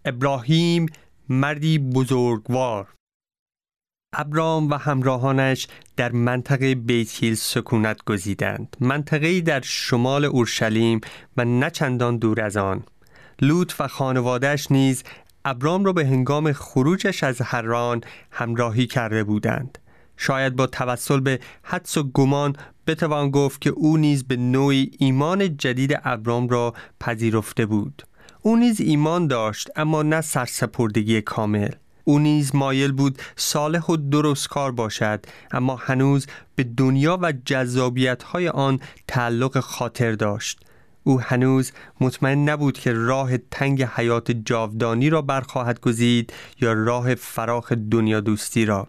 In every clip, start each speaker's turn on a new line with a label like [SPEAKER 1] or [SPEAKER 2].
[SPEAKER 1] ابراهیم مردی بزرگوار. ابرام و همراهانش در منطقه بیت هیل سکونت گزیدند، منطقه‌ای در شمال اورشلیم و نه چندان دور از آن. لوط و خانواده‌اش نیز ابرام را به هنگام خروجش از حران همراهی کرده بودند. شاید با توسل به حدس و گمان بتوان گفت که او نیز به نوعی ایمان جدید ابرام را پذیرفته بود. او نیز ایمان داشت، اما نه سرسپردگی کامل. او نیز مایل بود صالح و درستکار باشد، اما هنوز به دنیا و جذابیت‌های آن تعلق خاطر داشت. او هنوز مطمئن نبود که راه تنگ حیات جاودانی را برخواهد گزید یا راه فراخ دنیا دوستی را.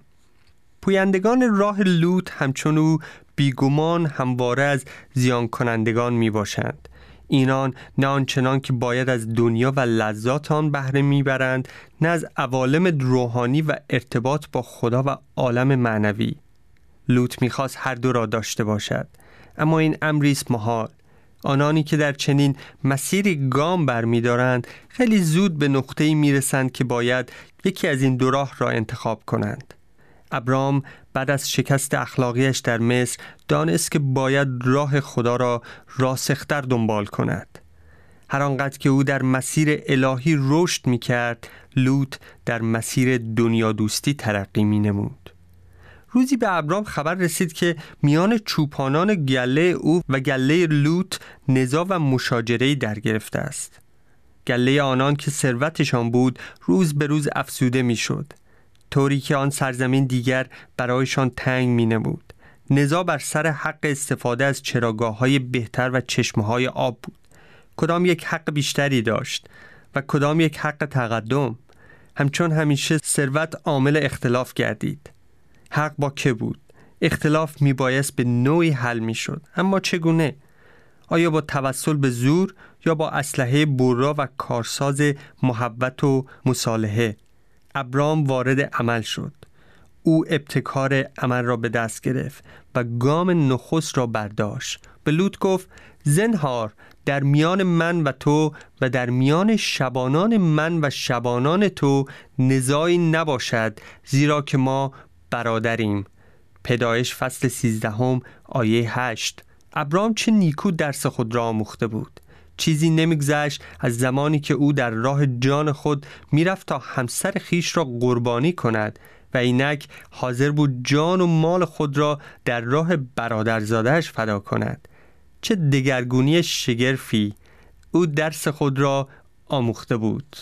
[SPEAKER 1] پویندگان راه لوط همچون او بیگمان همواره از زیان کنندگان می باشند. اینان نه آنچنان که باید از دنیا و لذات آن بهره میبرند، نه از عوالم روحانی و ارتباط با خدا و عالم معنوی. لوط میخواست هر دو را داشته باشد، اما این امری است محال. آنانی که در چنین مسیری گام برمی‌دارند خیلی زود به نقطه‌ای میرسند که باید یکی از این دو راه را انتخاب کنند. ابرام بعد از شکست اخلاقیش در مصر دانست که باید راه خدا را راسختر دنبال کند. هر آنقدر که او در مسیر الهی رشد می‌کرد، لوط در مسیر دنیا دوستی ترقی می‌نمود. روزی به ابرام خبر رسید که میان چوپانان گله او و گله لوط نزاع و مشاجره‌ای در گرفته است. گله آنان که ثروتشان بود روز به روز افزوده می‌شد، طوری که آن سرزمین دیگر برایشان تنگ می‌نمود. نزاع بر سر حق استفاده از چراگاه‌های بهتر و چشمه‌های آب بود. کدام یک حق بیشتری داشت و کدام یک حق تقدم؟ همچون همیشه ثروت عامل اختلاف گردید. حق با که بود؟ اختلاف میبایست به نوعی حل میشد، اما چگونه؟ آیا با توسل به زور یا با اسلحه برا و کارساز محبت و مصالحه؟ ابرام وارد عمل شد. او ابتکار عمل را به دست گرفت و گام نخست را برداشت. به لوط گفت: زنهار در میان من و تو و در میان شبانان من و شبانان تو نزاعی نباشد، زیرا که ما برادریم. پیدایش فصل 13 آیه 8. ابرام چه نیکو درس خود را آموخته بود. چیزی نمیگذشت از زمانی که او در راه جان خود میرفت تا همسر خیش را قربانی کند و اینک حاضر بود جان و مال خود را در راه برادرزاده‌اش فدا کند. چه دگرگونی شگرفی! او درس خود را آموخته بود.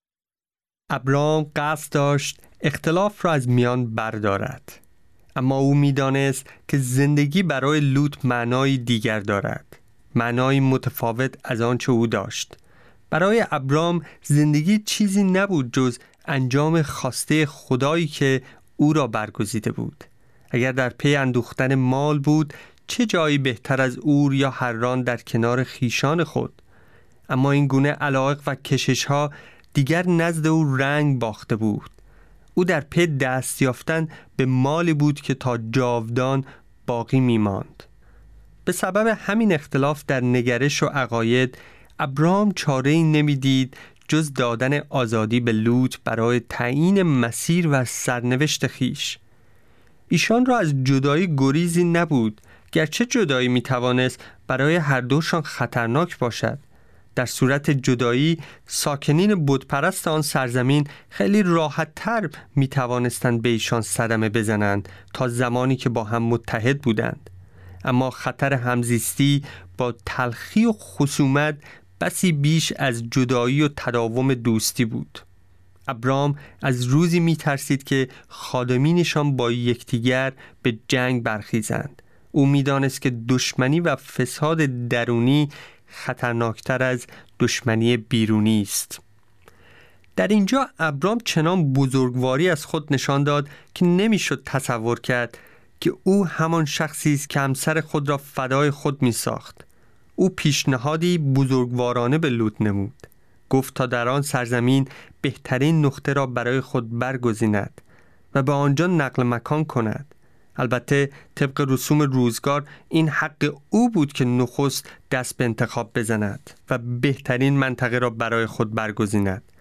[SPEAKER 1] ابرام قصد داشت اختلاف را از میان بردارد، اما او می‌دانست که زندگی برای لوط معنای دیگر دارد، معنای متفاوت از آنچه او داشت. برای ابرام زندگی چیزی نبود جز انجام خواسته خدایی که او را برگزیده بود. اگر در پی اندوختن مال بود، چه جایی بهتر از اور یا حران در کنار خیشان خود؟ اما این گونه علایق و کشش‌ها دیگر نزد او رنگ باخته بود. او در پی دست یافتن به مالی بود که تا جاودان باقی می‌ماند. به سبب همین اختلاف در نگرش و عقاید، ابرام چاره‌ای نمی‌دید جز دادن آزادی به لوط برای تعیین مسیر و سرنوشت خیش. ایشان را از جدایی گریزی نبود، گرچه جدایی می‌توانست برای هر دوشان خطرناک باشد. در صورت جدایی ساکنین بتپرست آن سرزمین خیلی راحت‌تر می‌توانستند به ایشان صدمه بزنند تا زمانی که با هم متحد بودند. اما خطر همزیستی با تلخی و خصومت بسی بیش از جدایی و تداوم دوستی بود. ابرام از روزی می‌ترسید که خادمینشان با یکدیگر به جنگ برخیزند. او می‌دانست که دشمنی و فساد درونی خطرناکتر از دشمنی بیرونی است. در اینجا ابرام چنان بزرگواری از خود نشان داد که نمی‌شد تصور کرد که او همان شخصی است که همسر خود را فدای خود می‌ساخت. او پیشنهادی بزرگوارانه به لوط نمود. گفت تا در آن سرزمین بهترین نقطه را برای خود برگزیند و به آنجا نقل مکان کند. البته طبق رسوم روزگار این حق او بود که نخست دست به انتخاب بزند و بهترین منطقه را برای خود برگزیند.